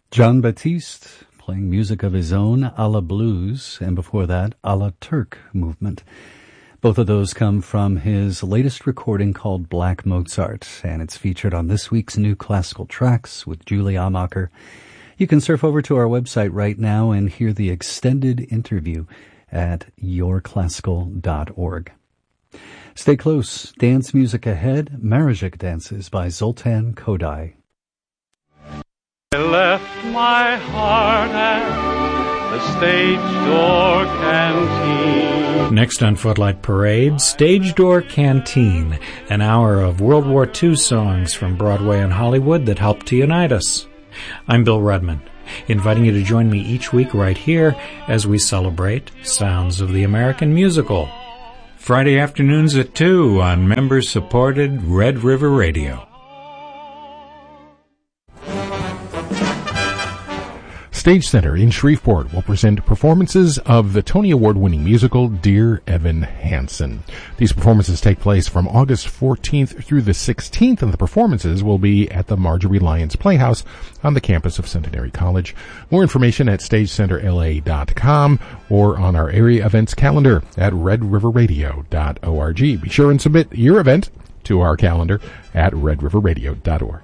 John Batiste playing music of his own, a la blues, and before that, a la Turk movement. Both of those come from his latest recording called Black Mozart, and it's featured on this week's New Classical Tracks with Julie Amacher. You can surf over to our website right now and hear the extended interview at yourclassical.org. Stay close. Dance music ahead. Marajek Dances by Zoltan Kodály. I left my heart at the Stage Door Canteen. Next on Footlight Parade, Stage Door Canteen, an hour of World War II songs from Broadway and Hollywood that helped to unite us. I'm Bill Rudman, inviting you to join me each week right here as we celebrate sounds of the American musical. Friday afternoons at 2 on member-supported Red River Radio. Stage Center in Shreveport will present performances of the Tony Award-winning musical Dear Evan Hansen. These performances take place from August 14th through the 16th, and the performances will be at the Marjorie Lyons Playhouse on the campus of Centenary College. More information at StageCenterLA.com or on our area events calendar at RedRiverRadio.org. Be sure and submit your event to our calendar at RedRiverRadio.org.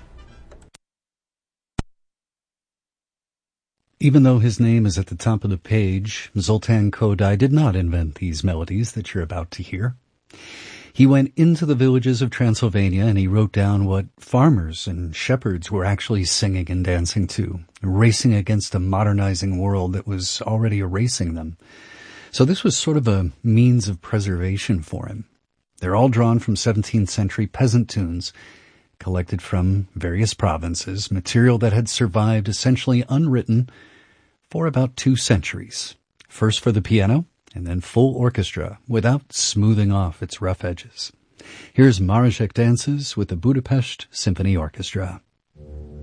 Even though his name is at the top of the page, Zoltan Kodály did not invent these melodies that you're about to hear. He went into the villages of Transylvania and he wrote down what farmers and shepherds were actually singing and dancing to, racing against a modernizing world that was already erasing them. So this was sort of a means of preservation for him. They're all drawn from 17th century peasant tunes, collected from various provinces, material that had survived essentially unwritten for about 2 centuries, first for the piano and then full orchestra without smoothing off its rough edges. Here's Marajek Dances with the Budapest Symphony Orchestra.